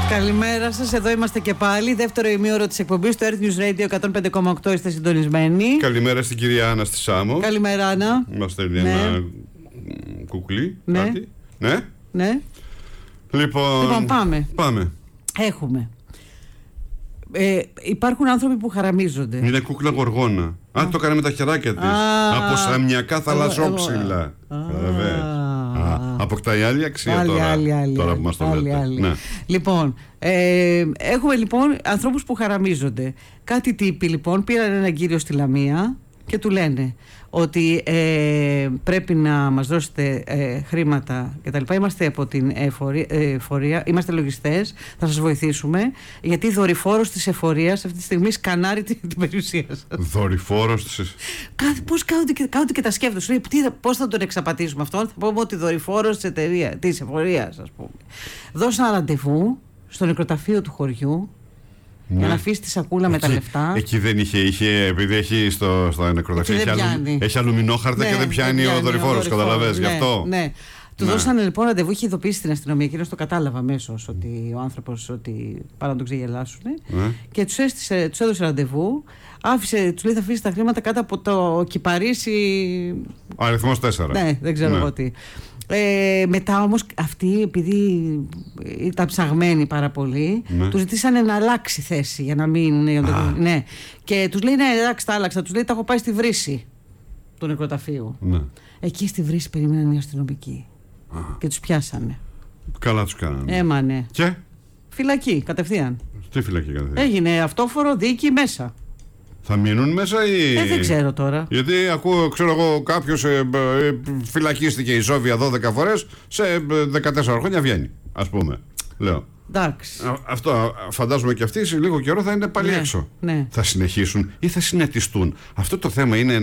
Καλημέρα σας, εδώ είμαστε και πάλι. Δεύτερο ημίωρο της εκπομπής στο Earth News Radio 105,8. Είστε συντονισμένοι. Καλημέρα στην κυρία Άννα στη Σάμο. Καλημέρα, Άννα. Μας στέλνει ένα κουκλί. Ναι. Κάτι. Ναι. Ναι. Λοιπόν, πάμε. Έχουμε. Υπάρχουν άνθρωποι που χαραμίζονται. Είναι κούκλα γοργόνα. Το έκανε με τα χεράκια της. Από σαμιακά θαλασσόψιλα. Αποκτάει άλλη αξία τώρα που μας το λέτε. Ναι. Λοιπόν, έχουμε λοιπόν ανθρώπους που χαραμίζονται. Κάτι τύποι λοιπόν πήραν έναν κύριο στη Λαμία και του λένε ότι πρέπει να μας δώσετε χρήματα κτλ. Είμαστε από την εφορία, είμαστε λογιστές, θα σας βοηθήσουμε, γιατί δορυφόρος της εφορίας αυτή τη στιγμή σκανάρει την περιουσία σας. Δορυφόρος της... Πώς κάθονται και τα σκέφτονται. Πώς θα τον εξαπατήσουμε αυτόν? Θα πούμε ότι δορυφόρος της εφορίας, ας πούμε. Δώσα ραντεβού στο νεκροταφείο του χωριού. Ναι. Για να αφήσει τη σακούλα με τα λεφτά. Εκεί δεν είχε επειδή έχει στα νεκροταφεία έχει αλουμινόχαρτα, ναι, και δεν πιάνει ο δορυφόρος, καταλαβαίνεις, γι' αυτό. Ναι. Του δώσανε λοιπόν ραντεβού, είχε ειδοποιήσει την αστυνομία. Εκείνος το κατάλαβε αμέσως ότι ο άνθρωπος πάνε να τον ξεγελάσουν. Ναι. Και τους έδωσε ραντεβού. Τους λέει θα αφήσει τα χρήματα κάτω από το κυπαρίσι. Αριθμός 4. Ναι, δεν ξέρω εγώ τι. Μετά όμως αυτοί, επειδή ήταν ψαγμένοι πάρα πολύ, ναι, τους ζητήσανε να αλλάξει θέση για να μην. Ναι. Και τους λέει ναι, εντάξει, τα άλλαξα. Τους λέει τα έχω πάει στη βρύση του νεκροταφείου. Ναι. Εκεί στη βρύση περιμέναν οι αστυνομικοί. Και τους πιάσανε. Καλά τους κάνανε. Έμανε. Και φυλακή κατευθείαν. Τι φυλακή κατευθείαν? Έγινε αυτόφορο, δίκη μέσα. Θα μείνουν μέσα ή... δεν ξέρω τώρα. Γιατί ξέρω εγώ, κάποιος φυλακίστηκε η Σόβια 12 φορές, σε 14 χρόνια βγαίνει, ας πούμε. Λέω. Εντάξει. Αυτό φαντάζομαι και αυτοί σε λίγο καιρό θα είναι πάλι έξω. Ναι. Θα συνεχίσουν ή θα συνετιστούν? Αυτό το θέμα είναι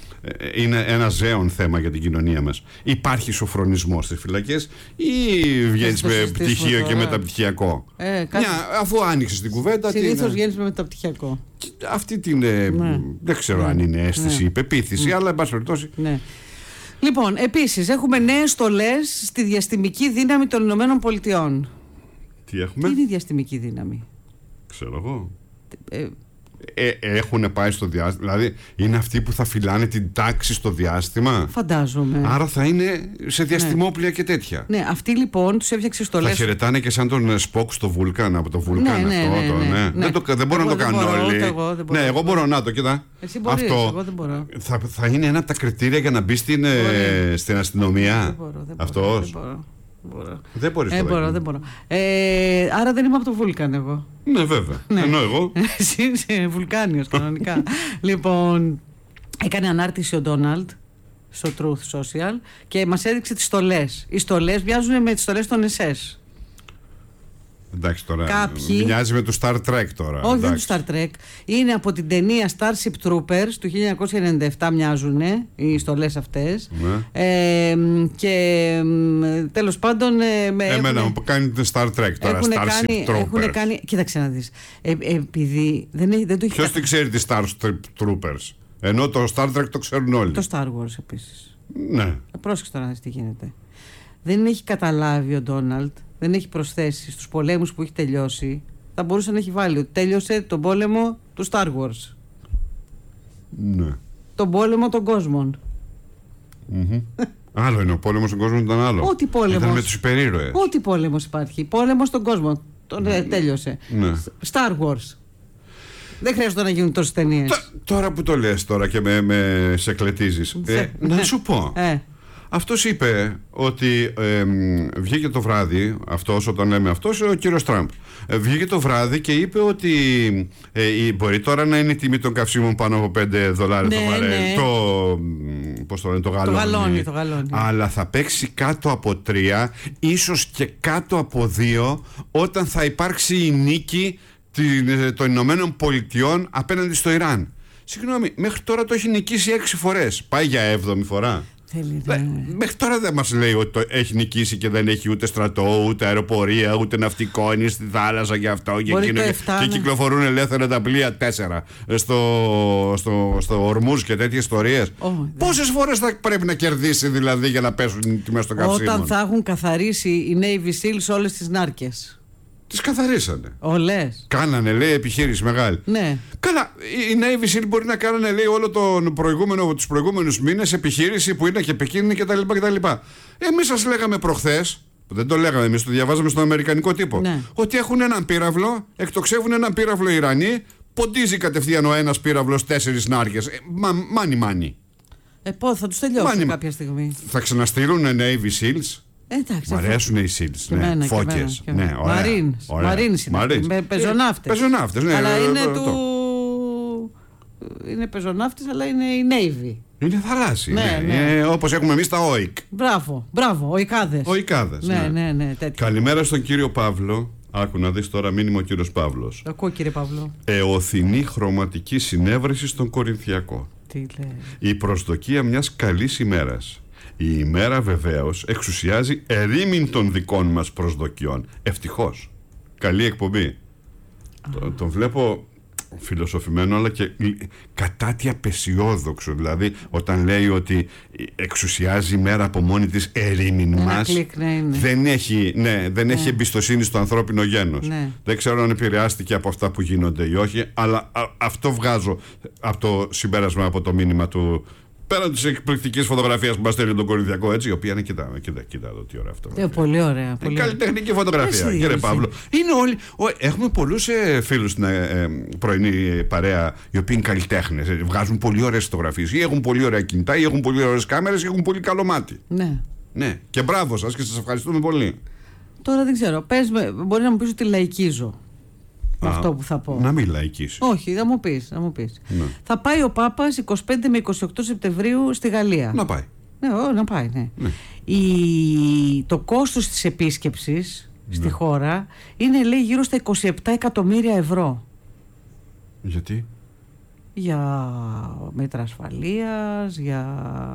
ένα ζέον θέμα για την κοινωνία μας. Υπάρχει σοφρονισμός στις φυλακές ή βγαίνεις με πτυχίο και μεταπτυχιακό? Αφού άνοιξες την κουβέντα. Συνήθως βγαίνεις με μεταπτυχιακό. Αυτή την. Δεν ξέρω αν είναι αίσθηση ή πεποίθηση, αλλά εν πάση περιπτώσει. Ναι. Λοιπόν, επίσης έχουμε νέες στολές στη διαστημική δύναμη των Ηνωμένων Πολιτειών. Τι έχουμε? Τι είναι η διαστημική δύναμη? Ξέρω εγώ. Έχουν πάει στο διάστημα. Δηλαδή είναι αυτοί που θα φυλάνε την τάξη στο διάστημα. Φαντάζομαι. Άρα θα είναι σε διαστημόπλια και τέτοια. Ναι, αυτοί λοιπόν τους έφτιαξε στολές. Θα χαιρετάνε και σαν τον Σποκ στο Βουλκάν, από το Βουλκάν Δεν μπορώ να το κάνω όλοι. Ναι, εγώ μπορώ να το, κοιτά. Εσύ μπορείς, εγώ δεν μπορώ. Θα είναι ένα από τα κριτήρια για να μπει στην αστυνομία. Αυτός. Δεν μπορείς τώρα. Δεν μπορώ. Άρα δεν είμαι από το Βούλκαν εγώ. Ναι, βέβαια. Ενώ εγώ. Εσύ είσαι βουλκάνιος κανονικά. Λοιπόν, έκανε ανάρτηση ο Ντόναλντ στο Truth Social και μας έδειξε τις στολές. Οι στολές μοιάζουν με τις στολές των SS. Εντάξει τώρα, μοιάζει με το Star Trek τώρα. Όχι, δεν είναι το Star Trek. Είναι από την ταινία Starship Troopers του 1997, μοιάζουν οι στολές αυτές. Και τέλος πάντων εμένα μου κάνει το Star Trek τώρα, Starship Troopers. Κοίταξε να δεις, επειδή δεν το έχει. Ποιος την ξέρει τη Starship Troopers? Ενώ το Star Trek το ξέρουν όλοι. Το Star Wars επίσης. Ναι. Πρόσεξε τώρα να δεις τι γίνεται. Δεν έχει καταλάβει ο Ντόναλντ. Δεν έχει προσθέσει στους πολέμους που έχει τελειώσει. Θα μπορούσε να έχει βάλει ότι τέλειωσε τον πόλεμο του Star Wars. Ναι. Τον πόλεμο των κόσμων. Άλλο είναι ο πόλεμος των κόσμων, ήταν άλλο. Ό,τι πόλεμος. Ήταν με τους υπερήρωες. Ό,τι πόλεμος υπάρχει. Πόλεμος των κόσμων. Τέλειωσε. Ναι. Star Wars. Δεν χρειάζεται να γίνουν τόσες ταινίες. Τώρα που το λες τώρα και σε κλετίζεις. Να σου πω. Αυτός είπε ότι βγήκε το βράδυ, όταν λέμε αυτός, ο κύριος Τραμπ, βγήκε το βράδυ και είπε ότι μπορεί τώρα να είναι η τιμή των καυσίμων πάνω από $5 το βαρέλ, πώς το λένε, το γαλόνι, αλλά θα παίξει κάτω από 3, ίσως και κάτω από 2, όταν θα υπάρξει η νίκη των Ηνωμένων Πολιτειών απέναντι στο Ιράν. Συγγνώμη, μέχρι τώρα το έχει νικήσει 6 φορές. Πάει για 7η φορά. Μέχρι τώρα δεν μας λέει ότι έχει νικήσει και δεν έχει ούτε στρατό, ούτε αεροπορία, ούτε ναυτικό, είναι στη θάλασσα και αυτό και εκείνο, και κυκλοφορούν ελεύθερα τα πλοία 4 στο Ορμούζ και τέτοιες ιστορίες. Πόσες φορές θα πρέπει να κερδίσει δηλαδή για να πέσουν οι τιμές των καυσίμων? Όταν θα έχουν καθαρίσει οι Navy Seals όλες τις νάρκες. Τις καθαρίσανε. Ολές. Κάνανε, λέει, επιχείρηση μεγάλη. Ναι. Καλά, οι Navy SEAL μπορεί να κάνανε, λέει, όλο τους προηγούμενους μήνες επιχείρηση που είναι και επικίνδυνη κτλ. Εμείς σας λέγαμε προχθές, δεν το λέγαμε εμείς, το διαβάζαμε στον αμερικανικό τύπο, ναι, ότι έχουν έναν πύραυλο, εκτοξεύουν έναν πύραυλο Ιρανοί, ποντίζει κατευθείαν ο ένας πύραυλος 4 νάρκες. Μάνι. Θα τους τελειώσουν κάποια στιγμή. Θα ξαναστείλουν Navy SEALs. Εντάξει, μ' αρέσουν οι SEALs. Ναι. Φώκες. Ναι, Marines είναι. Πεζοναύτες. Ναι, αλλά είναι είναι πεζοναύτες, αλλά είναι η Navy. Είναι θαλάσσιοι. Ναι. Όπως έχουμε εμείς τα OIC. Μπράβο, οικάδες. Ναι, Καλημέρα στον κύριο Παύλο. Άκου να δεις τώρα μήνυμα ο κύριος Παύλος. Ακούω, κύριε Παύλο. Εωθινή χρωματική συνέβρεση στον Κορινθιακό. Τι λέει? Η προσδοκία μιας καλής ημέρας. Η ημέρα βεβαίως εξουσιάζει ερήμην των δικών μας προσδοκιών. Ευτυχώς. Καλή εκπομπή. Τον βλέπω φιλοσοφημένο, αλλά και κατά τι απεσιόδοξο. Δηλαδή όταν λέει ότι εξουσιάζει η μέρα από μόνη της ερήμην μας, δεν έχει εμπιστοσύνη στο ανθρώπινο γένος. Ναι. Δεν ξέρω αν επηρεάστηκε από αυτά που γίνονται ή όχι, αλλά αυτό βγάζω από το συμπέρασμα, από το μήνυμα του. Πέραν της εκπληκτικής φωτογραφίας που μας στέλνει τον Κορινθιακό, έτσι, η οποία είναι, κοίτα εδώ τι ωραία αυτό. Πολύ ωραία. Καλλιτεχνική φωτογραφία, κύριε Παύλο. Είναι όλοι. Έχουμε πολλούς φίλους στην πρωινή παρέα, οι οποίοι είναι καλλιτέχνες. Βγάζουν πολύ ωραίες φωτογραφίες, ή έχουν πολύ ωραία κινητά, ή έχουν πολύ ωραίες κάμερες, ή έχουν πολύ καλό μάτι. Ναι. Και μπράβο σας και σας ευχαριστούμε πολύ. Τώρα δεν ξέρω. Μπορεί να μου πεις ότι λαϊκίζω. Αυτό που θα πω. Να μην λαϊκίσεις. Όχι, θα μου πεις. Ναι. Θα πάει ο Πάπας 25 με 28 Σεπτεμβρίου στη Γαλλία. Να πάει. Να πάει, ναι. Το κόστος της επίσκεψης στη χώρα είναι, λέει, γύρω στα 27 εκατομμύρια ευρώ. Γιατί? Για μέτρα ασφαλείας, για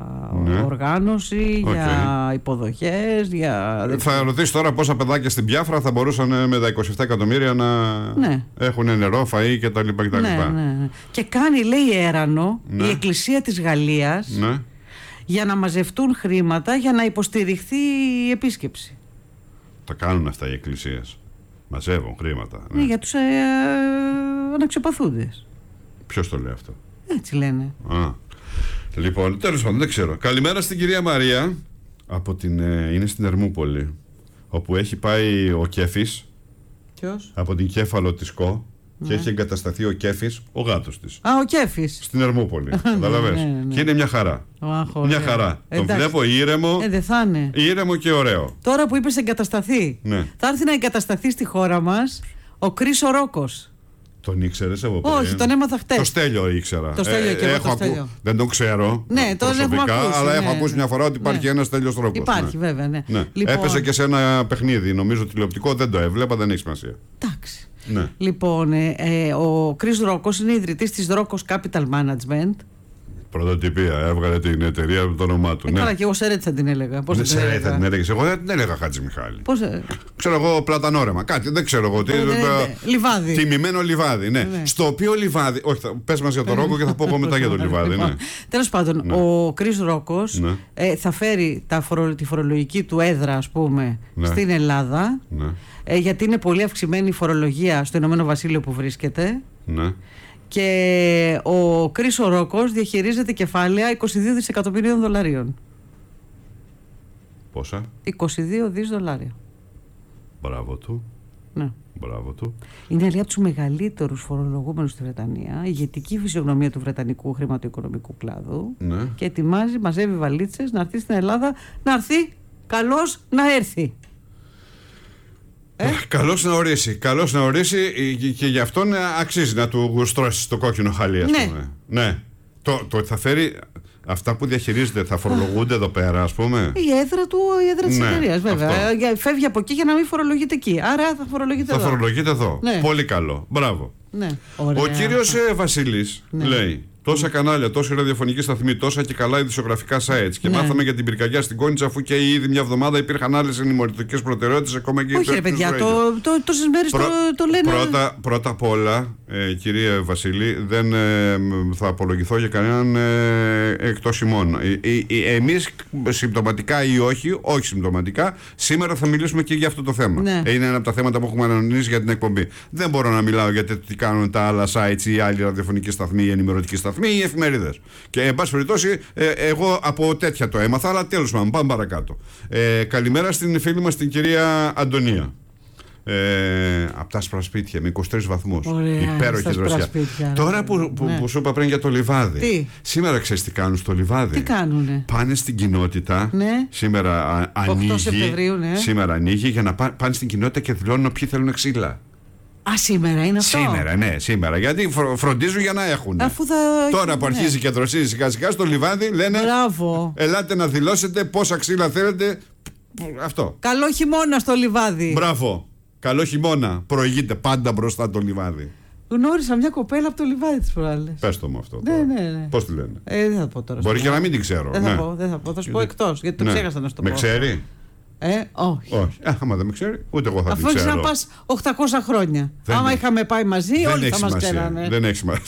οργάνωση, για υποδοχές, Θα ρωτήσεις τώρα πόσα παιδάκια στην Πιάφρα θα μπορούσαν με τα 27 εκατομμύρια να έχουν νερό, φαΐ κτλ. Ναι. Και κάνει, λέει, έρανο η Εκκλησία της Γαλλίας για να μαζευτούν χρήματα για να υποστηριχθεί η επίσκεψη. Τα κάνουν αυτά οι εκκλησίες. Μαζεύουν χρήματα. Ναι, για τους αναξιοπαθούντες. Ποιος το λέει αυτό? Έτσι λένε. Λοιπόν, τέλος πάντων, δεν ξέρω. Καλημέρα στην κυρία Μαρία. Είναι στην Ερμούπολη, όπου έχει πάει ο Κέφης. Ποιος? Από την Κέφαλο της ΚΟ. Και έχει εγκατασταθεί ο Κέφης, ο γάτος της. Ο Κέφης. Στην Ερμούπολη. Καταλαβες. Και είναι μια χαρά. Μια χαρά. Τον βλέπω ήρεμο. Δεν θα είναι. Ήρεμο και ωραίο. Τώρα που είπες εγκατασταθεί, θα έρθει να εγκατασταθεί στη χώρα μας ο Κρίσο Ρόκος. Τον ήξερες από πριν? Όχι, τον έμαθα χτες. Το Στέλιο ήξερα. Το Στέλιο και εγώ το Στέλιο. Δεν τον ξέρω προσωπικά, αλλά έχω ακούσει μια φορά ότι υπάρχει ένας Στέλιος Ρόκος. Υπάρχει, βέβαια, ναι. Λοιπόν, έπαιζε και σε ένα παιχνίδι, νομίζω τηλεοπτικό, δεν το έβλεπα, δεν έχει σημασία. Εντάξει. Ναι. Λοιπόν, ο Κρίς Ρόκος είναι ιδρυτής της Ρόκος Capital Management. Πρωτοτυπία, έβγαλε την εταιρεία με το όνομά του. Καλά, και εγώ Σερέτη θα την έλεγα. Πώς Σερέτη θα την έλεγες? Εγώ δεν την έλεγα Χατζημιχάλη. Πώς? Ξέρω εγώ πλατανόρεμα. Κάτι, δεν ξέρω εγώ τι. Λιβάδι. Τιμημένο λιβάδι, ναι. Στο οποίο λιβάδι. Όχι, πες μας για το Ρόκο και θα πω εγώ μετά για το λιβάδι. Ναι. Τέλος πάντων, ο Κρίς Ρόκος θα φέρει τη φορολογική του έδρα, ας πούμε, στην Ελλάδα. Γιατί είναι πολύ αυξημένη η φορολογία στο Ηνωμένο Βασίλειο που βρίσκεται. Ναι. Και ο Κρίσο Ρόκος διαχειρίζεται κεφάλαια 22 δισεκατομμυρίων δολαρίων. Πόσα? 22 δις δολάρια. Μπράβο του. Ναι. Μπράβο του. Είναι από τους μεγαλύτερους φορολογούμενους στη Βρετανία, ηγετική φυσιογνωμία του βρετανικού χρηματοοικονομικού κλάδου. Ναι. Και μαζεύει βαλίτσες να έρθει στην Ελλάδα, να έρθει, καλώς να έρθει. Καλώς να ορίσει και γι' αυτόν αξίζει να του γουστρώσεις το κόκκινο χαλί, ας πούμε. Ναι. Θα φέρει αυτά που διαχειρίζεται, θα φορολογούνται εδώ πέρα, ας πούμε. Η έδρα της εταιρείας, βέβαια. Φεύγει από εκεί για να μην φορολογείται εκεί. Άρα θα φορολογείται εδώ. Θα φορολογείται εδώ. Ναι. Πολύ καλό. Μπράβο. Ναι. Ο κύριος Βασίλης λέει: τόσα κανάλια, τόση ραδιοφωνική σταθμή, τόσα και καλά ειδησιογραφικά sites. Και μάθαμε για την πυρκαγιά στην Κόνιτσα, αφού και ήδη μια εβδομάδα υπήρχαν άλλες ενημερωτικές προτεραιότητες, ακόμα και. Όχι, ρε παιδιά, τόσες μέρες το λένε. Πρώτα απ' όλα, κύριε Βασίλη, δεν θα απολογηθώ για κανέναν εκτός ημών. Εμείς συμπτωματικά ή όχι συμπτωματικά, σήμερα θα μιλήσουμε και για αυτό το θέμα. Ναι. Είναι ένα από τα θέματα που έχουμε ανανεώσει για την εκπομπή. Δεν μπορώ να μιλάω για το τι κάνουν τα άλλα sites ή άλλοι ραδιοφωνικοί σταθμοί ή ενημερωτικοί σταθμοί ή εφημερίδες. Και εν πάση περιπτώσει, εγώ από τέτοια το έμαθα, αλλά τέλος πάντων, πάμε παρακάτω. Καλημέρα στην φίλη μας την κυρία Αντωνία. Από τα άσπρα σπίτια με 23 βαθμούς. Υπέροχη δροσιά. Τώρα που σου είπα πριν για το λιβάδι. Τι? Σήμερα ξέρεις τι κάνουν στο λιβάδι? Τι κάνουνε? Πάνε στην κοινότητα. Ναι. Σήμερα ανοίγει. 8 Σεπτεμβρίου, ναι. Σήμερα ανοίγει για να πάνε στην κοινότητα και δηλώνουν ποιοι θέλουν ξύλα. Α, σήμερα είναι αυτό? Σήμερα, ναι, σήμερα. Γιατί φροντίζουν για να έχουν. Τώρα που αρχίζει και δροσίζει σιγά σιγά στο λιβάδι, λένε. Μπράβο. Ελάτε να δηλώσετε πόσα ξύλα θέλετε. Αυτό. Καλό χειμώνα στο λιβάδι. Μπράβο. Καλό χειμώνα. Προηγείται πάντα μπροστά το λιβάδι. Γνώρισα μια κοπέλα από το λιβάδι τις προάλλες. Πες το μου αυτό. Ναι. Πώς τη λένε? Δεν θα πω τώρα. Μπορεί και να μην την ξέρω. Δεν θα πω. Θα σου πω εκτός. Γιατί το ξέχασα να σου το πω. Με ξέρει? Όχι. Άμα δεν με ξέρει, ούτε εγώ θα την ξέρω. Αφού έχεις να πας 800 χρόνια. Άμα είχαμε πάει μαζί, όλοι θα μας ξέρανε. Δεν έχει σημασία.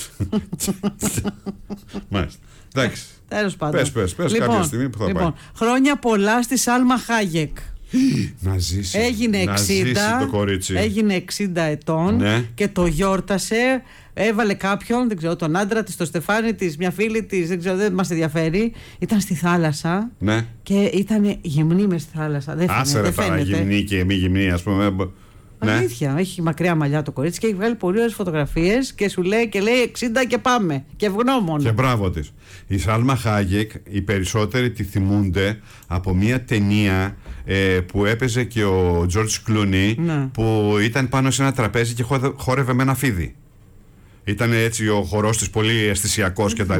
Μάλιστα. Εντάξει. Τέλος πάντων. Πες κάποια στιγμή που θα πάει. Χρόνια πολλά στη Σάλμα Χάγεκ. Να ζήσει. Έγινε 60, το κορίτσι. έγινε 60 ετών, ναι. Και το γιόρτασε. Έβαλε κάποιον, δεν ξέρω, τον άντρα της, το Στεφάνι της, μια φίλη της, δεν ξέρω, δεν μας ενδιαφέρει. Ήταν στη θάλασσα, ναι. Και ήταν γυμνή μες στη θάλασσα. Άσε ρε τώρα, γυμνή και μη γυμνή, ας πούμε. Αλήθεια, ναι. Έχει μακριά μαλλιά το κορίτσι και έχει βγάλει πολύ ωραίες φωτογραφίες και σου λέει 60 και πάμε. Και ευγνώμων. Και μπράβο της. Η Σάλμα Χάγεκ, οι περισσότεροι τη θυμούνται από μια ταινία που έπαιζε και ο Τζορτζ Κλούνι, ναι. Που ήταν πάνω σε ένα τραπέζι και χόρευε με ένα φίδι. Ήταν έτσι ο χορός της πολύ αισθησιακός κτλ.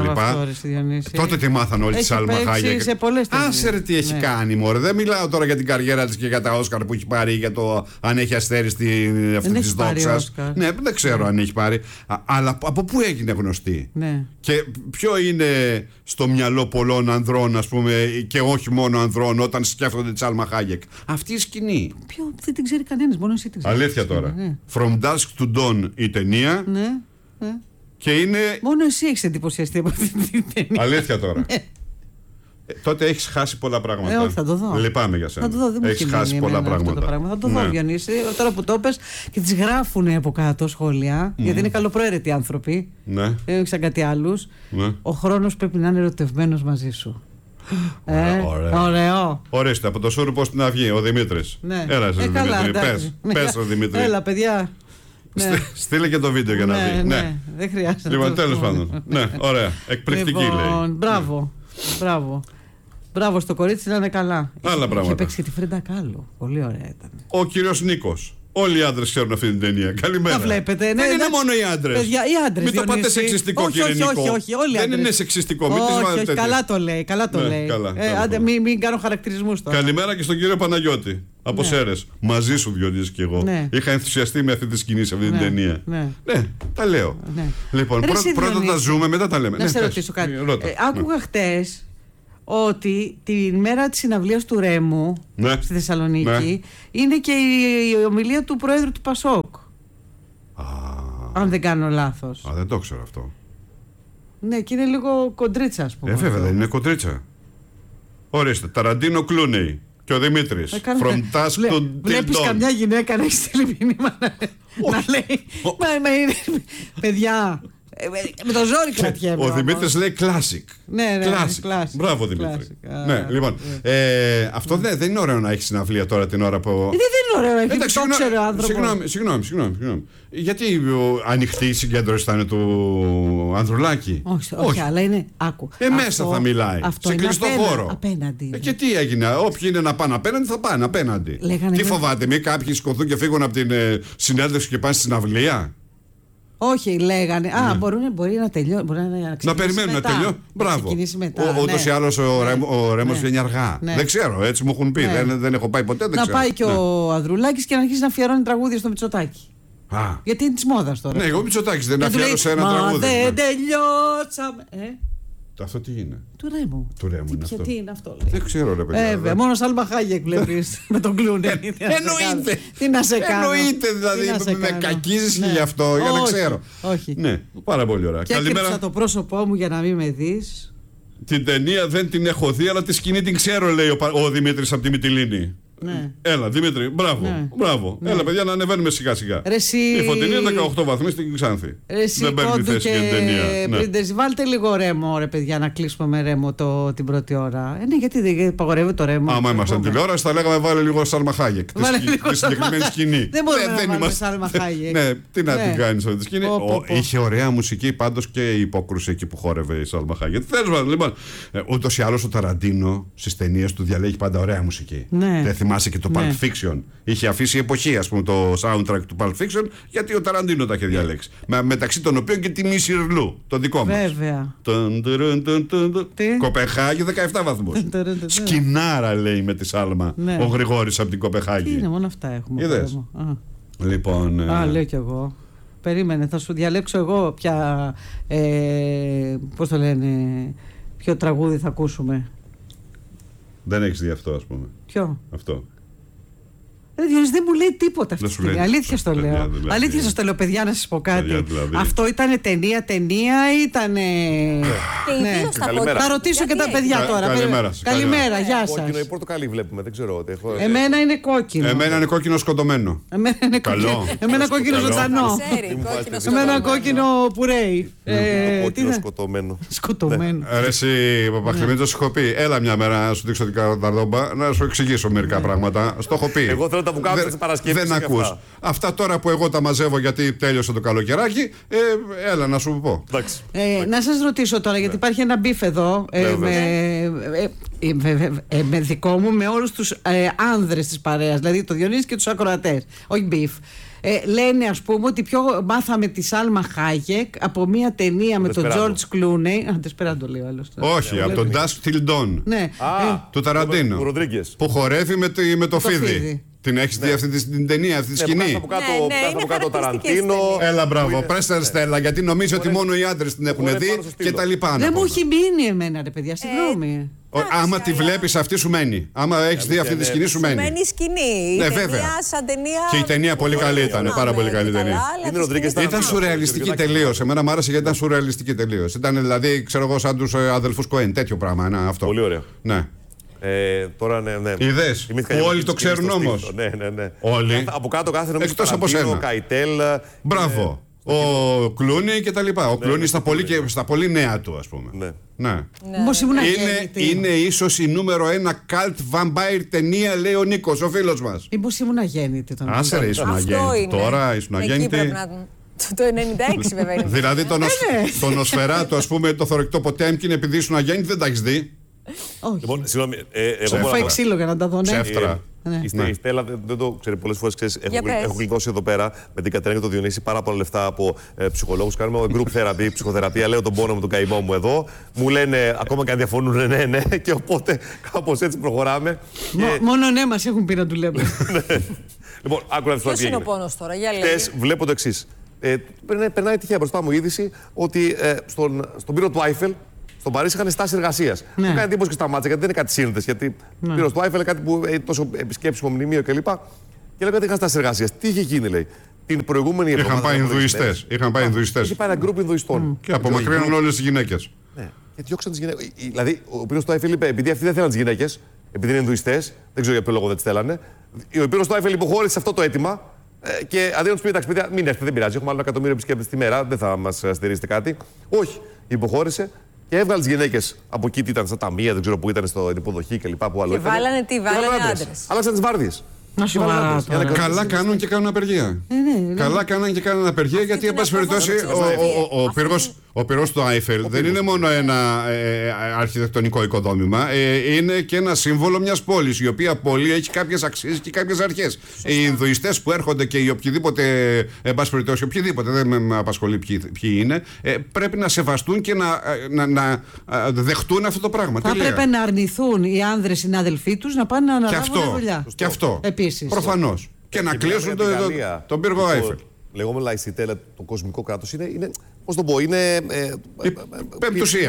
Τότε τη μάθανε όλοι τη Σάλμα Χάγεκ. Άσε ρε τι έχει κάνει, μωρέ. Δεν μιλάω τώρα για την καριέρα της και για τα Όσκαρ που έχει πάρει, για το αν έχει αστέρι αυτή τη δόξα. Ναι, δεν ξέρω αν έχει πάρει. Αλλά από πού έγινε γνωστή? Ναι. Και ποιο είναι στο μυαλό πολλών ανδρών, ας πούμε, και όχι μόνο ανδρών, όταν σκέφτονται τη Σάλμα Χάγεκ? Αυτή η σκηνή. Δεν την ξέρει κανένας, μόνο εσύ την ξέρεις. Αλήθεια τώρα. From Dusk to Dawn η ταινία. Ναι. Και είναι... Μόνο εσύ έχεις εντυπωσιαστεί από αυτή την ταινία. Αλήθεια τώρα. Τότε έχεις χάσει πολλά πράγματα. Όχι, θα το δω. Λυπάμαι για σένα. Θα το δω, δεν μου έχεις χάσει πολλά πράγματα. Θα το δω, Διονύση. Τώρα που το πες και τις γράφουν από κάτω σχόλια, γιατί είναι καλοπροαίρετοι άνθρωποι. Ναι. Δεν έχει σαν κάτι άλλους. Ναι. Ο χρόνος πρέπει να είναι ερωτευμένος μαζί σου. Ωραίο. Ορίστε, από το Σούρου πώς την αυγή, ο Δημήτρης. Ναι. Έλα, Δημήτρη. Πες ο Δημήτρη. Έλα, παιδιά. Ναι. Στείλε και το βίντεο για να δει. Ναι, δεν χρειάζεται. Λοιπόν, τέλος πάντων. Ναι, ωραία. Εκπληκτική λέει. Μπράβο στο κορίτσι να είναι καλά. Άλλα πράγματα. Είχε παίξει και τη Φρέντα Κάλλο. Πολύ ωραία ήταν. Ο κύριος Νίκος. Όλοι οι άντρες ξέρουν αυτή την ταινία. Καλημέρα. Τα βλέπετε, ναι. Δεν είναι μόνο οι άντρες. Παιδιά, οι άντρες. Μην το πάτε σεξιστικό, κύριε Νίκο. Όχι, όλοι οι άντρες. Δεν είναι σεξιστικό. Όχι, καλά το λέει. Άντε, μην κάνω χαρακτηρισμούς τώρα. Καλημέρα και στον κύριο Παναγιώτη. Από Σέρρες. Μαζί σου, Διονύση, και εγώ. Είχα ενθουσιαστεί με αυτή τη σκηνή σε αυτή την ταινία. Ναι, τα λέω. Λοιπόν, πρώτα τα ζούμε, μετά τα λέμε. Να σε ρωτήσω κάτι. Άκουγα χτες ότι τη μέρα της συναυλίας του Ρέμου, στη Θεσσαλονίκη, είναι και η ομιλία του Πρόεδρου του Πασόκ. Αν δεν κάνω λάθος. Δεν το ξέρω αυτό. Ναι, και είναι λίγο κοντρίτσα, ας πούμε. Βέβαια, δεν είναι κοντρίτσα. Ορίστε, Ταραντίνο Κλούνεϊ και ο Δημήτρης. From Dusk to Dawn. Βλέπεις καμιά γυναίκα να έχει στείλει μήνυμα να λέει παιδιά, με το ζόρι κρατιέμαι. Ο Δημήτρης λέει classic. Ναι, classic. Μπράβο, Δημήτρη. Ναι, λοιπόν. Αυτό δεν είναι ωραίο να έχει συναυλία τώρα την ώρα που. Δεν είναι ωραίο, γιατί το ξέρει ο άνθρωπος. Συγγνώμη. Γιατί ανοιχτή η συγκέντρωση θα είναι του Ανδρουλάκη? Όχι, αλλά είναι. Άκου. Μέσα θα μιλάει. Σε κλειστό χώρο. Απέναντι. Και τι έγινε? Όποιοι είναι να πάνε απέναντι θα πάνε απέναντι. Τι φοβάται, μη κάποιοι σκοθούν και φύγουν από την συνέντευξη και πάνε στη συναυλία? Όχι, λέγανε. Μπορεί να τελειώσει. Να περιμένουν να τελειώσει. Μπράβο. Ούτως ή άλλως ο Ρέμος βγαίνει αργά. Δεν ξέρω, έτσι μου έχουν πει. Δεν έχω πάει ποτέ. Να πάει και ο Ανδρουλάκης και να αρχίσει να αφιερώνει τραγούδια στο Μητσοτάκη. Γιατί είναι της μόδας τώρα. Ναι, εγώ Μητσοτάκης δεν αφιέρωσε ένα τραγούδι. Δεν τελειώσαμε. Αυτό τι είναι? Του Ρέμου. Τι είναι αυτό, λέει. Δεν ξέρω, ρε παιδιά. Βέβαια, μόνο Σάλμα Χάγεκ βλέπεις με τον Κλούνι. Εννοείται. Τι να σε κάνω. Εννοείται, δηλαδή με κακίζεις και γι' αυτό, για να ξέρω. Όχι. Ναι, πάρα πολύ ωραία. Και έκρυψα το πρόσωπό μου για να μην με δεις. Την ταινία δεν την έχω δει, αλλά τη σκηνή την ξέρω, λέει ο Δημήτρης από τη Μυτιλήνη. Ναι. Έλα, Δημήτρη, μπράβο. Ναι. Έλα, παιδιά, να ανεβαίνουμε σιγά-σιγά. Η Φωτεινή είναι 18 βαθμοί στην Ξάνθη. Δεν παίρνει θέση για την ταινία. Βάλτε λίγο Ρέμο, ρε παιδιά, να κλείσουμε με Ρέμο την πρώτη ώρα. Ναι, γιατί δεν απαγορεύει το Ρέμο. Άμα ήμασταν τηλεόραση, θα λέγαμε βάλε λίγο Σάλμα Χάγεκ. Τη συγκεκριμένη σκηνή. Δεν μπορούμε να βάλουμε Σάλμα Χάγεκ. Ναι, τι να την κάνει αυτή τη σκηνή. Είχε ωραία μουσική πάντως και η υπόκρουση εκεί που χόρευε η Σάλμα Χάγεκ. Λοιπόν, ούτως ή άλλως ο Ταραντίνο στις ταινίες του διαλέγει πάντα ωραία μουσική. Θυμάσαι και το Pulp Fiction. Είχε αφήσει εποχή, ας πούμε, το soundtrack του Pulp Fiction, γιατί ο Ταραντίνο τα είχε διαλέξει. Μεταξύ των οποίων και τη Μίση Ρλού, το δικό μας. Βέβαια. Κοπεχάγη, 17 βαθμούς. Σκινάρα, λέει, με τη Σάλμα ο Γρηγόρης από την Κοπεχάγη. Τι είναι, μόνο αυτά έχουμε. Είδες. Λοιπόν. Λέω κι εγώ. Περίμενε, θα σου διαλέξω εγώ ποια. Πώς το λένε, ποιο τραγούδι θα ακούσουμε. Δεν έχεις δει αυτό, ας πούμε. Ποιο? Αυτό. Δεν μου λέει τίποτα αυτή τη στιγμή. Αλήθεια στο λέω. Αλήθεια σας το λέω, παιδιά, να σας πω κάτι. Αυτό ήταν ταινία, ήταν. Θα ρωτήσω και τα παιδιά τώρα. Καλημέρα, γεια σας. Κόκκινο ή πορτοκαλί βλέπουμε, δεν ξέρω. Εμένα είναι κόκκινο. Εμένα είναι κόκκινο σκοτωμένο. Εμένα κόκκινο ζωντανό. Εμένα κόκκινο πουρέι. Κόκκινο σκοτωμένο. Σκοτωμένο. Ρε εσύ, Παπαχτημίτζο, σου έχω πει. Έλα μια μέρα να σου δείξω την καρδόμπα, να σου εξηγήσω μερικά πράγματα. Στο έχω πει. Τα βουκάδια της Παρασκευής. Δεν ακούς. Αυτά τώρα που εγώ τα μαζεύω γιατί τέλειωσε το καλοκαιράκι, έλα να σου πω. Να σας ρωτήσω τώρα, γιατί υπάρχει ένα μπιφ εδώ με δικό μου, με όλους τους άνδρες της παρέας, δηλαδή το Διονύση και τους ακροατές. Όχι μπιφ. Λένε, ας πούμε, ότι πιο μάθαμε τη Σάλμα Χάγεκ από μια ταινία με τον Τζορτζ Κλούνεϊ. Αντεσπεράντο λέει ο άλλος. Όχι, από τον Dusk Till Dawn. Του Ταραντίνο. Που χορεύει με το Φίδι. Την έχεις δει αυτή την ταινία, αυτή τη σκηνή? Κάτω από κάτω Ταραντίνο. Έλα, μπράβο. Πρέστερ Στέλλα, γιατί νομίζω ότι μόνο οι άντρες την έχουν δει και τα λοιπά. Δεν μου έχει μείνει εμένα, ρε παιδιά, συγγνώμη. Άμα τη βλέπεις αυτή σου μένει. Άμα έχεις δει αυτή τη σκηνή σου μένει. Μένει σκηνή. Ναι, βέβαια. Και η ταινία πολύ καλή ήταν. Πάρα πολύ καλή ταινία. Ήταν σουρεαλιστική τελείως. Εμένα μου άρεσε γιατί ήταν σουρεαλιστική τελείως. Ήταν δηλαδή, ξέρω εγώ, σαν τους αδελφούς Κοέν. Τέτοιο πράγμα. Αυτό. Πολύ ωραίο. Ναι. Τώρα ναι. Είδες που όλοι το ξέρουν όμως. Ναι. Όλοι. Από κάτω κάθε νομίζω. Εκτός από σένα. Καϊτέλ. Μπράβο. Ο Κλούνι και τα λοιπά. Ο Κλούνι στα πολύ νέα του, ας πούμε. Ναι. Είναι ίσως η νούμερο 1 cult vampire ταινία, λέει ο Νίκος, ο φίλος μας. Μήπως ήμουν αγέννητη τον. Άσε ρε, ήσουν αγέννητη. Τώρα ήσουν αγέννητη. Το 96 βέβαια είναι. Δηλαδή τον Νοσφεράτο, ας πούμε, το θωρεκτό Ποτέμκιν, επειδή ήσουν αγέννητη, δεν τα έχεις δει. Όχι. Λοιπόν, συγγνώμη. Μου φάει ξύλο για να τα δω. Ψεύτρα. Η Στέλλα δεν το ξέρει πολλές φορές. Έχω γλιτώσει εδώ πέρα με την Κατερίνα και τον Διονύση πάρα πολλά λεφτά από ψυχολόγους. Κάνουμε group therapy, ψυχοθεραπεία. Λέω τον πόνο μου, τον καημό μου εδώ. Μου λένε ακόμα και αν διαφωνούν, ναι. Και οπότε κάπως έτσι προχωράμε. Μόνο ναι, μας έχουν πει να του λέμε. Λοιπόν, άκουρα ποιος είναι ο πόνος τώρα, για λέγε. Βλέπω το εξής. Περνάει τυχαία μπροστά μου η είδηση ότι στον πύρο του Άιφελ. Στον Παρίσι είχαν στάση εργασίας. Μου κάνει εντύπωση και στα μάτια γιατί δεν είναι κάτι σύνδεση. Γιατί πήρε στο Άιφελ κάτι που τόσο επισκέψιμο μνημείο κλπ. Και λέει ότι είχαν στάση εργασίας. Τι είχε γίνει, λέει. Την προηγούμενη εβδομάδα. Είχαν πάει Ινδουιστές. Είχε πάει ένα γκρουπ Ινδουιστών. Και απομακρύναν όλες τις γυναίκες. Ναι, και διώξαν τις γυναίκες. Δηλαδή, ο πύρος του Άιφελ είπε, επειδή αυτοί δεν θέλαν τις γυναίκες, επειδή είναι Ινδουιστές, δεν ξέρω για ποιο λόγο δεν τις θέλανε. Ο πύρος του Άιφελ υποχώρησε σε αυτό το αίτημα. Και αντί να του πει: εντάξει, παιδιά, μην έρθετε, δεν πειράζει. Έχουμε άλλο 1 εκατομμύριο επισκέπτες τη μέρα, δεν θα μας στηρίζετε κάτι. Όχι, υποχώρησε. Και έβγαλε τις γυναίκες από εκεί, ήταν στα ταμεία, δεν ξέρω πού ήταν, στην υποδοχή κλπ. Και βάλανε άντρες. Άλλαξαν τις βάρδιες. Καλά κάνουν και κάνουν απεργία. Καλά κάνουν και κάνουν απεργία γιατί, εν πάση περιπτώσει, ο πυρός του Άιφελ δεν είναι μόνο ένα αρχιτεκτονικό οικοδόμημα, είναι και ένα σύμβολο μιας πόλης, η οποία πόλη έχει κάποιες αξίες και κάποιες αρχές. Οι Ινδουιστές που έρχονται και οι οποιοδήποτε, εν πάση περιπτώσει, οποιοδήποτε, δεν με απασχολεί ποιοι είναι, πρέπει να σεβαστούν και να δεχτούν αυτό το πράγμα. Θα έπρεπε να αρνηθούν οι άνδρες συνάδελφοί τους να πάνε να αναλάβουν δουλειά. Και αυτό. Προφανώς. Και να κλείσουν τον πύργο Άιφελ. Λεγόμενο λαϊσιτέλα, το κοσμικό κράτος είναι Πώς το πω, είναι. Πεμπτουσία.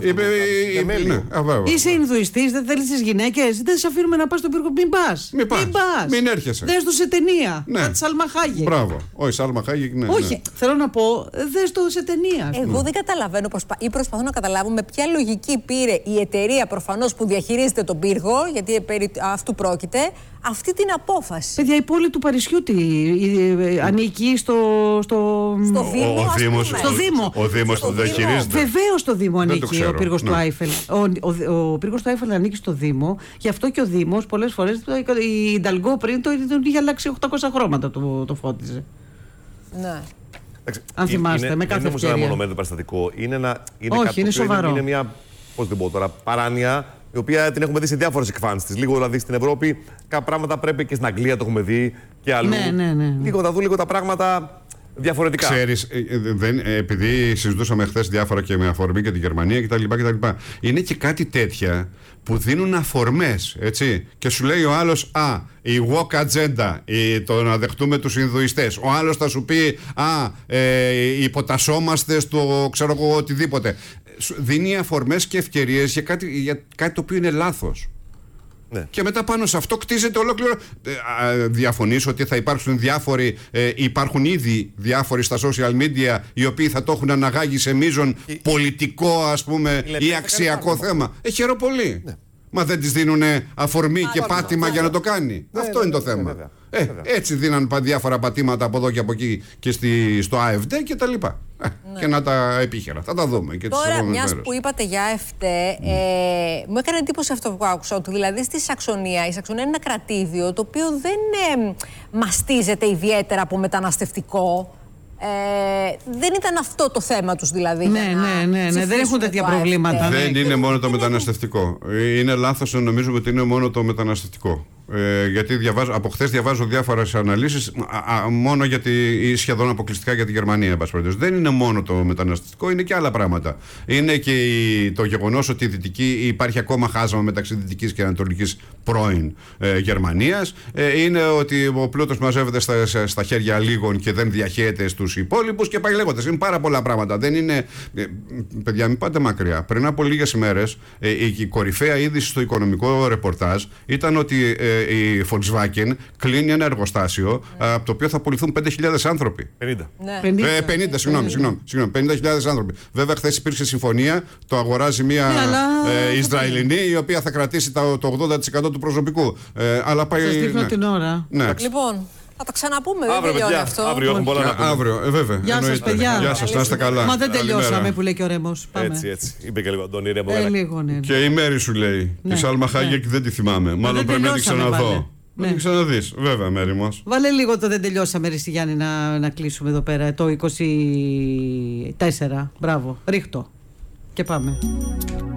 Είσαι Ινδουιστής, δεν θέλεις τις γυναίκες, δεν σε αφήνουμε να πας στον πύργο. Μην πας. Μην έρχεσαι. Δες το σε ταινία. Ναι. Τη Σάλμα Χάγεκ. Μπράβο. Όχι, Σάλμα Χάγεκ, ναι. Όχι, θέλω να πω, δες το σε ταινία. Εγώ δεν καταλαβαίνω ή προσπαθώ να καταλάβω με ποια λογική πήρε η εταιρεία προφανώς που διαχειρίζεται τον πύργο, γιατί περί αυτού πρόκειται, αυτή την απόφαση. Παιδιά, η πόλη του Παρισιού ανήκει στο Δήμο. Στο Δήμο. Ο Δήμος το διαχειρίζεται. Βεβαίως στο Δήμο ανήκει ο πύργος του Άιφελ. Ο πύργος του Άιφελ ανήκει στο Δήμο, γι' αυτό και ο Δήμος πολλές φορές η Νταλγκό πριν τον είχε αλλάξει 800 χρώματα το φώτιζε. Ναι. Αν θυμάστε, με κάθε ευκαιρία. Είναι ένα μονομένο περιστατικό. Είναι σοβαρό. Είναι μια, πώς την πω τώρα, παράνοια, η οποία την έχουμε δει σε διάφορες εκφάνσεις της. Λίγο δηλαδή στην Ευρώπη, κάποια πράγματα πρέπει και στην Αγγλία το έχουμε δει και αλλού. Ναι. Λίγο θα δουν λίγο τα πράγματα διαφορετικά. Ξέρεις, επειδή συζητούσαμε χθες διάφορα και με αφορμή και τη Γερμανία κτλ. Είναι και κάτι τέτοια που δίνουν αφορμές, έτσι. Και σου λέει ο άλλος, η woke agenda, το να δεχτούμε τους Ινδουιστές. Ο άλλος θα σου πει, υποτασσόμαστε στο ξέρω εγώ οτιδήποτε. Δίνει αφορμές και ευκαιρίες για κάτι το οποίο είναι λάθος. Ναι. Και μετά πάνω σε αυτό κτίζεται ολόκληρο. Διαφωνείς ότι θα υπάρξουν διάφοροι, υπάρχουν ήδη διάφοροι στα social media οι οποίοι θα το έχουν αναγάγει σε μείζον πολιτικό, ας πούμε, ή αξιακό θέμα. Χαίρομαι πολύ. Ναι. Μα δεν της δίνουν αφορμή και πάτημα για να το κάνει. Αυτό είναι το θέμα. Έτσι δίναν διάφορα πατήματα από εδώ και από εκεί και στο AfD και τα λοιπά. Και να τα επίχερα. Θα τα δούμε. Και τώρα, μιας που είπατε για AfD, μου έκανε εντύπωση αυτό που άκουσα. Ότι δηλαδή στη Σαξονία, η Σαξονία είναι ένα κρατήδιο το οποίο δεν μαστίζεται ιδιαίτερα από μεταναστευτικό. Δεν ήταν αυτό το θέμα τους δηλαδή. Ναι, δεν έχουν τέτοια προβλήματα. Δεν είναι μόνο το μεταναστευτικό. Είναι λάθος να νομίζουμε ότι είναι μόνο το μεταναστευτικό. Γιατί από χθες διαβάζω διάφορες αναλύσεις μόνο σχεδόν αποκλειστικά για τη Γερμανία. Δεν είναι μόνο το μεταναστευτικό, είναι και άλλα πράγματα. Είναι και το γεγονός ότι υπάρχει ακόμα χάσμα μεταξύ δυτικής και ανατολικής πρώην Γερμανίας. Είναι ότι ο πλούτος μαζεύεται στα χέρια λίγων και δεν διαχέεται στους υπόλοιπους και πάει λέγοντας. Είναι πάρα πολλά πράγματα. Δεν είναι. Παιδιά, μην πάτε μακριά. Πριν από λίγες ημέρες η κορυφαία είδηση στο οικονομικό ρεπορτάζ ήταν ότι η Volkswagen κλείνει ένα εργοστάσιο από το οποίο θα απολυθούν 5.000 άνθρωποι. 50. 50, συγγνώμη. 50.000 άνθρωποι. Βέβαια, χθες υπήρξε συμφωνία, το αγοράζει μια Ισραηλινή, η οποία θα κρατήσει το 80% του προσωπικού. Αλλά πάει. Σας δείχνω την ώρα. Λοιπόν, θα τα ξαναπούμε, δεν τελειώνει αυτό. Αύριο έχουμε πολλά να πούμε. Αύριο, βέβαια. Γεια σας, παιδιά. Γεια σας, να είστε καλά. Μα δεν τελειώσαμε που λέει και ο Ρέμος. Έτσι. Είπε και λίγο Αντώνη Ρέμο. Και η Μέρη σου λέει. Τη Σάλμα Χάγεκ δεν τη θυμάμαι. Μάλλον πρέπει να την ξαναδώ. Να την ξαναδείς, βέβαια, Μέρη μας. Βάλε λίγο το δεν τελειώσαμε, ρε Γιάννη, να κλείσουμε εδώ πέρα. Το 24. Μπράβο, ρίχτω. Και πάμε.